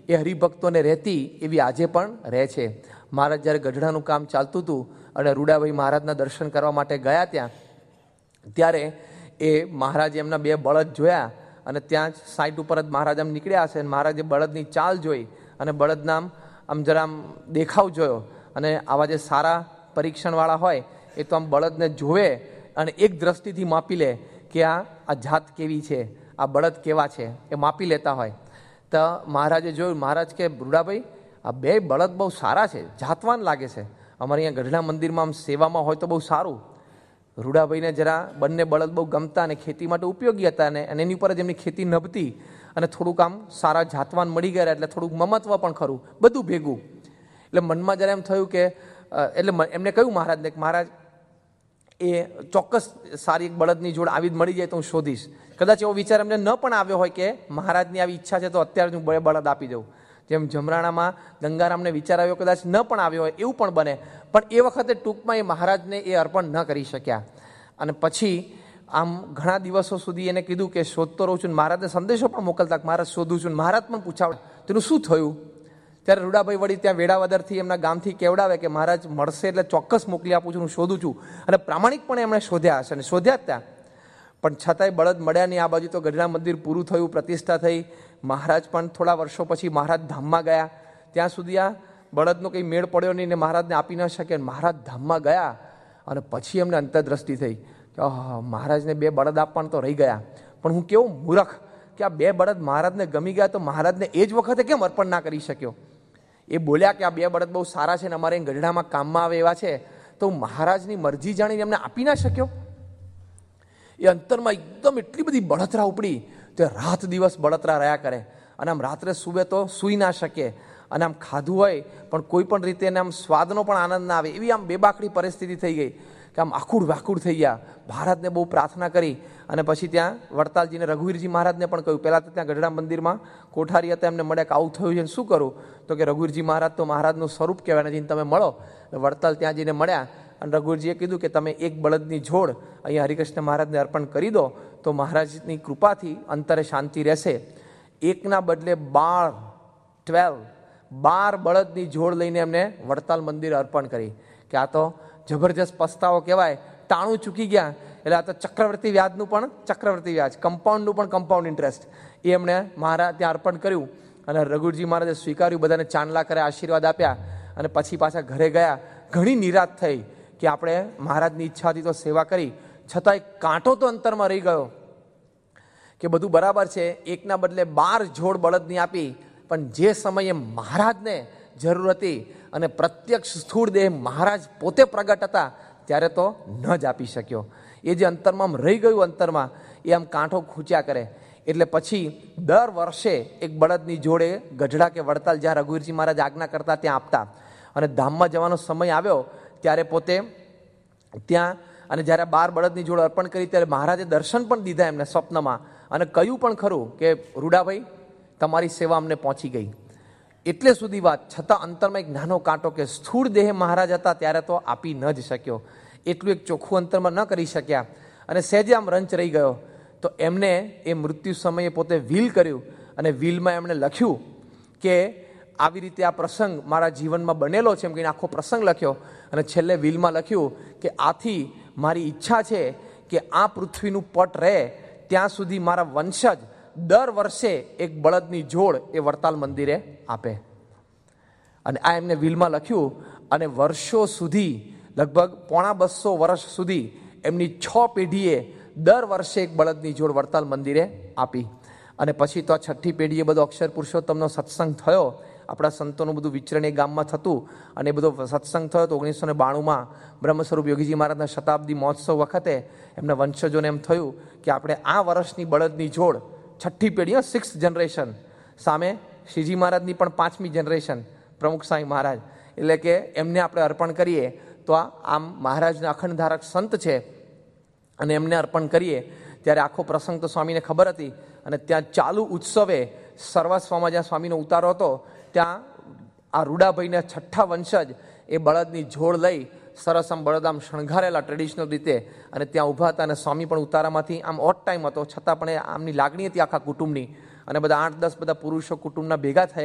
એ હરિભક્તોને રહેતી એવી આજે પણ રહે છે. મહારાજ જ્યારે ગઢડાનું કામ ચાલતું હતું અને રૂડાભાઈ મહારાજના દર્શન કરવા માટે ગયા ત્યાં, ત્યારે એ મહારાજે એમના 2 બળદ જોયા અને ત્યાં સાઈડ ઉપર જ મહારાજ આમ નીકળ્યા હશે અને મહારાજે બળદની ચાલ જોઈ અને બળદના આમ જરા દેખાવ જોયો. અને આવા જે સારા પરીક્ષણવાળા હોય એ તો આમ બળદને જોવે અને એક દ્રષ્ટિથી માપી લે કે આ જાત કેવી છે, આ બળદ કેવા છે, એ માપી લેતા હોય. તો મહારાજે જોયું, મહારાજ કે રૂડાભાઈ આ 2 બળદ બહુ સારા છે, જાતવાન લાગે છે, અમારે અહીંયા ગઢડા મંદિરમાં આમ સેવામાં હોય તો બહુ સારું. રૂડાભાઈને જરા બંને બળદ બહુ ગમતા અને ખેતી માટે ઉપયોગી હતા અને એની ઉપર જ એમની ખેતી નભતી અને થોડુંક આમ સારા જાતવાન મળી ગયા એટલે થોડુંક મમત્વ પણ ખરું, બધું ભેગું. એટલે મનમાં જરા એમ થયું કે એટલે એમને કહ્યું મહારાજને કે મહારાજ એ ચોક્કસ સારી એક બળદની જોડ આવી જ મળી જાય તો હું શોધીશ. કદાચ એવો વિચાર એમને ન પણ આવ્યો હોય કે મહારાજની આવી ઈચ્છા છે તો અત્યારે હું બળદ આપી દઉં. જેમ જમરાણામાં ગંગારામને વિચાર આવ્યો કદાચ ન પણ આવ્યો હોય એવું પણ બને. પણ એ વખતે ટૂંકમાં એ મહારાજને એ અર્પણ ન કરી શક્યા. અને પછી આમ ઘણા દિવસો સુધી એને કીધું કે શોધતો રહું છું. મહારાજને સંદેશો પણ મોકલતા મહારાજ શોધું છું. મહારાજ પણ પૂછાવ તેનું શું થયું. ત્યારે રૂડાભાઈ વળી ત્યાં વેળાવદરથી એમના ગામથી કેવડાવે કે મહારાજ મળશે એટલે ચોક્કસ મોકલી આપું છું, હું શોધું છું. અને પ્રામાણિકપણે એમણે શોધ્યા હશે અને શોધ્યા જ ત્યાં. પણ છતાંય બળદ મળ્યા નહીં. આ બાજુ તો ગઢડા મંદિર પૂરું થયું, પ્રતિષ્ઠા થઈ. મહારાજ પણ થોડા વર્ષો પછી મહારાજ ધામમાં ગયા. ત્યાં સુધી આ બળદનો કંઈ મેળ પડ્યો નહીં ને મહારાજને આપી ન શકે. મહારાજ ધામમાં ગયા અને પછી એમને અંતરદ્રષ્ટિ થઈ કે મહારાજને 2 બળદ આપવાનું તો રહી ગયા. પણ હું કેવું મૂર્ખ કે આ 2 બળદ મહારાજને ગમી ગયા તો મહારાજને એ જ વખતે કેમ અર્પણ ના કરી શક્યો. એ બોલ્યા કે આ 2 બળદ બહુ સારા છે ને અમારે ગઢડામાં કામમાં આવે એવા છે, તો મહારાજની મરજી જાણીને એમને આપી ના શક્યો. એ અંતરમાં એકદમ એટલી બધી બળતરા ઉપડી તે રાત દિવસ બળતરા રહ્યા કરે. અને આમ રાત્રે સૂવે તો સૂઈ ના શકે અને આમ ખાધું હોય પણ કોઈ પણ રીતે એને આમ સ્વાદનો પણ આનંદ ના આવે એવી આમ બેબાકડી પરિસ્થિતિ થઈ ગઈ કે આમ આખુડ વાકુડ થઈ ગયા. મહારાજને બહુ પ્રાર્થના કરી અને પછી ત્યાં વડતાલજીને રઘુવીરજી મહારાજને પણ કહ્યું. પહેલાં તો ત્યાં ગઢડા મંદિરમાં કોઠારી હતા, એમને મળ્યા કે આવું થયું છે શું કરું. તો કે રઘુવીરજી મહારાજ તો મહારાજનું સ્વરૂપ કહેવાય, જઈને તમે મળો. વડતાલ ત્યાં જઈને મળ્યા અને રઘુવીરજીએ કીધું કે તમે 1 બળદની જોડ અહીંયા હરિકૃષ્ણ મહારાજને અર્પણ કરી દો તો મહારાજની કૃપાથી અંતરે શાંતિ રહેશે. 1ના બદલે 12 બળદની જોડ લઈને એમને વડતાલ મંદિર અર્પણ કરી. કે આ તો જબરજસ્ત પસ્તાવો કહેવાય. ટાણું ચૂકી ગયા એટલે આ તો ચક્રવર્તી વ્યાજનું પણ ચક્રવર્તી વ્યાજ, કમ્પાઉન્ડનું પણ કમ્પાઉન્ડ ઇન્ટરેસ્ટ એ એમણે મહારાજ ત્યાં અર્પણ કર્યું. અને રઘુજી મહારાજે સ્વીકાર્યું, બધાને ચાંદલા કરે, આશીર્વાદ આપ્યા અને પછી પાછા ઘરે ગયા. ઘણી નિરાશ થઈ કે આપણે મહારાજની ઈચ્છાથી તો સેવા કરી, છતાંય કાંટો તો અંતરમાં રહી ગયો કે બધું બરાબર છે. 1ના બદલે 12 જોડ બળદની આપી, પણ જે સમયે મહારાજને જરૂર હતી અને પ્રત્યક્ષ સ્થૂળ દેહ મહારાજ પોતે પ્રગટ હતા ત્યારે તો ન જ આપી શક્યો. એ જે અંતરમાં રહી ગયું, અંતરમાં એ આમ કાંઠો ખૂંચ્યા કરે. એટલે પછી દર વર્ષે 1 બળદની જોડે ગઢડા કે વડતાલ જ્યાં રઘુવીરજી મહારાજ આજ્ઞા કરતા ત્યાં આપતા. અને ધામમાં જવાનો સમય આવ્યો ત્યારે પોતે ત્યાં અને જ્યારે 12 બળદની જોડ અર્પણ કરી ત્યારે મહારાજે દર્શન પણ દીધા એમને સ્વપ્નમાં અને કહ્યું પણ ખરું કે રૂડાભાઈ તમારી સેવા અમને પહોંચી ગઈ. એટલે સુધી વાત છતાં અંતરમાં એક નાનો કાંટો કે સ્થૂળ દેહ મહારાજ હતા ત્યારે તો આપી ન જ શક્યો. એટલું એક ચોખ્ખું અંતરમાં ન કરી શક્યા અને સહેજે આમ રંચ રહી ગયો. તો એમને એ મૃત્યુ સમયે પોતે વિલ કર્યું અને વિલમાં એમણે લખ્યું કે આવી રીતે આ પ્રસંગ મારા જીવનમાં બનેલો છે એમ કહીને આખો પ્રસંગ લખ્યો. અને છેલ્લે વિલમાં લખ્યું કે આથી મારી ઈચ્છા છે કે આ પૃથ્વીનું પટ રહે ત્યાં સુધી મારા વંશજ દર વર્ષે 1 બળદની જોડ એ વડતાલ મંદિરે આપે. અને આ એમને વિલમાં લખ્યું અને વર્ષો સુધી લગભગ 250 વર્ષ સુધી એમની 6 પેઢીએ દર વર્ષે 1 બળદની જોડ વડતાલ મંદિરે આપી. અને પછી તો આ 6ઠ્ઠી પેઢીએ બધો અક્ષર પુરુષોત્તમનો સત્સંગ થયો. આપણા સંતોનું બધું વિચરણ એ ગામમાં થતું અને એ બધો સત્સંગ થયો તો 1992માં બ્રહ્મ સ્વરૂપ યોગીજી મહારાજના શતાબ્દી મહોત્સવ વખતે એમના વંશજોને એમ થયું કે આપણે આ વર્ષની બળદની જોડ 6ઠ્ઠી પેઢી, 6th જનરેશન સામે શ્રીજી મહારાજની પણ 5મી જનરેશન પ્રમુખ સાંઈ મહારાજ, એટલે કે એમને આપણે અર્પણ કરીએ તો આમ મહારાજના અખંડધારક સંત છે અને એમને અર્પણ કરીએ. ત્યારે આખો પ્રસંગ તો સ્વામીને ખબર હતી અને ત્યાં ચાલુ ઉત્સવે સર્વસ્વમાં જ્યાં સ્વામીનો ઉતારો હતો ત્યાં આ રૂડાભાઈના 6ઠ્ઠા વંશજ એ બળદની જોડ લઈ સરસ આમ બળદ આમ શણગારેલા ટ્રેડિશનલ રીતે અને ત્યાં ઊભા હતા. અને સ્વામી પણ ઉતારામાંથી આમ ઓટ ટાઈમ હતો છતાં પણ આમની લાગણી હતી આખા કુટુંબની અને બધા 8-10 બધા પુરુષો કુટુંબના ભેગા થયા.